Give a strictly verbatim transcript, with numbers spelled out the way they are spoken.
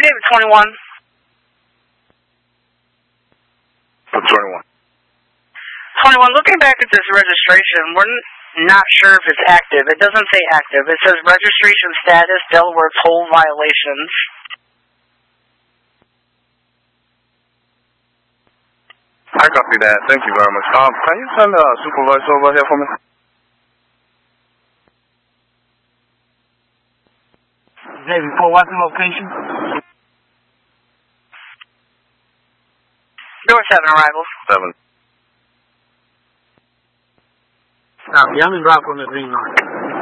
David twenty-one. twenty-one. twenty-one, looking back at this registration, we're not sure if it's active. It doesn't say active. It says registration status, Delaware toll violations. I copy that. Thank you very much. Um, can you send a supervisor over here for me? Navy four, what's the location? Door seven arrivals. Seven. Copy. I'm in drop on the green line.